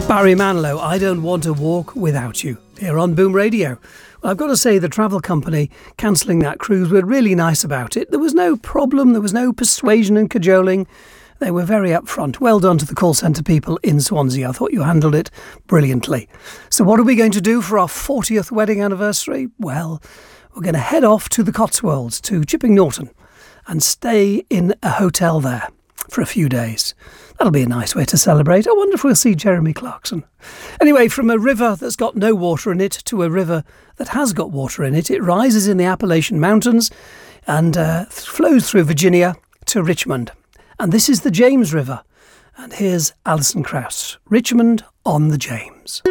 Barry Manilow, I Don't Want to Walk Without You, here on Boom Radio. Well, I've got to say the travel company cancelling that cruise were really nice about it. There was no problem, there was no persuasion and cajoling. They were very upfront. Well done to the call centre people in Swansea. I thought you handled it brilliantly. So what are we going to do for our 40th wedding anniversary? Well, we're going to head off to the Cotswolds, to Chipping Norton, and stay in a hotel there for a few days. That'll be a nice way to celebrate. I wonder if we'll see Jeremy Clarkson. Anyway, from a river that's got no water in it to a river that has got water in it, it rises in the Appalachian Mountains and flows through Virginia to Richmond. And this is the James River. And here's Alison Krauss, Richmond on the James.